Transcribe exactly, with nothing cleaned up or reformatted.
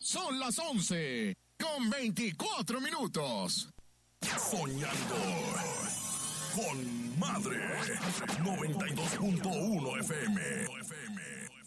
Son las once con veinticuatro minutos. Soñando con Madre noventa y dos punto uno F M.